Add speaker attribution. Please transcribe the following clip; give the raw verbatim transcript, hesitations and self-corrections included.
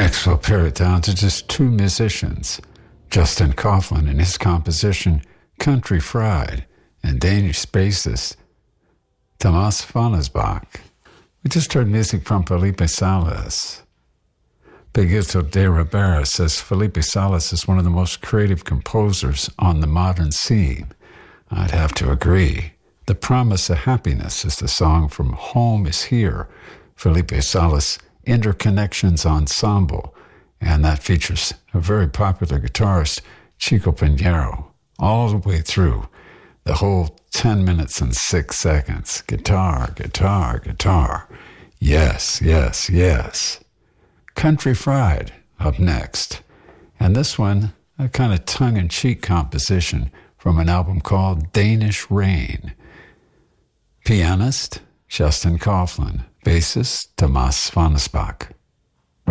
Speaker 1: Next, we'll pare it down to just two musicians, Justin Coughlin and his composition Country Fried, and Danish bassist Thomas Fonnesbach. We just heard music from Felipe Salas. Beguito de Ribera says Felipe Salas is one of the most creative composers on the modern scene. I'd have to agree. The Promise of Happiness is the song from Home is Here, Felipe Salas Interconnections Ensemble, and that features a very popular guitarist, Chico Pinheiro, all the way through the whole ten minutes and six seconds. Guitar, guitar, guitar. Yes, yes, yes. Country Fried up next. And this one, a kind of tongue-in-cheek composition from an album called Danish Rain. Pianist, Justin Coughlin. Bassist, Thomas Fonnesbach.